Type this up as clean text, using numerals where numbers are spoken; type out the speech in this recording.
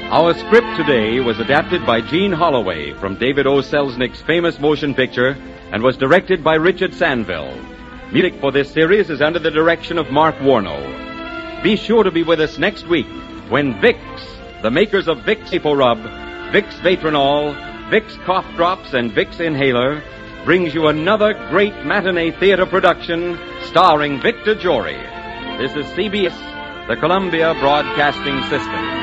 Our script today was adapted by Gene Holloway from David O. Selznick's famous motion picture and was directed by Richard Sandville. Music for this series is under the direction of Mark Warno. Be sure to be with us next week when Vicks, the makers of Vicks VapoRub, Vicks Vatronol, Vicks Cough Drops, and Vicks Inhaler, brings you another great matinee theater production starring Victor Jory. This is CBS, the Columbia Broadcasting System.